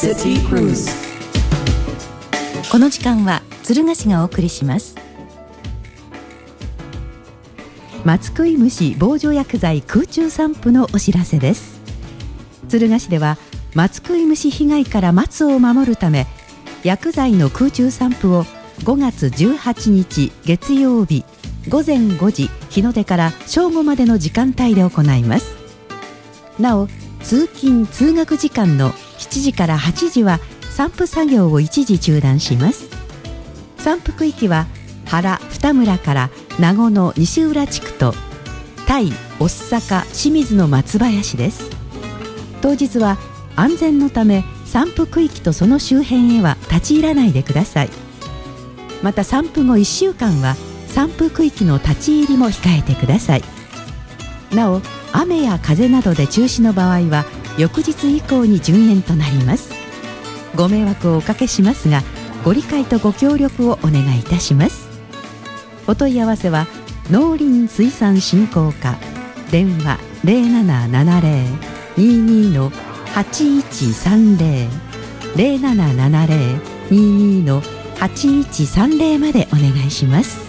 City Cruise。 この時間は敦賀市がお送りします。松食い虫防除薬剤空中散布のお知らせです。敦賀市では松食い虫被害から松を守るため、薬剤の空中散布を5月18日月曜日午前5時日の出から正午までの時間帯で行います。なお、通勤通学時間の7時から8時は散布作業を一時中断します。散布区域は原二村から名護の西浦地区と田井御坂清水の松林です。当日は安全のため散布区域とその周辺へは立ち入らないでください。また散布後1週間は散布区域の立ち入りも控えてください。なお、雨や風などで中止の場合は翌日以降に順延となります。ご迷惑をおかけしますが、ご理解とご協力をお願いいたします。お問い合わせは農林水産振興課、電話 0770-22-8130 0770-22-8130までお願いします。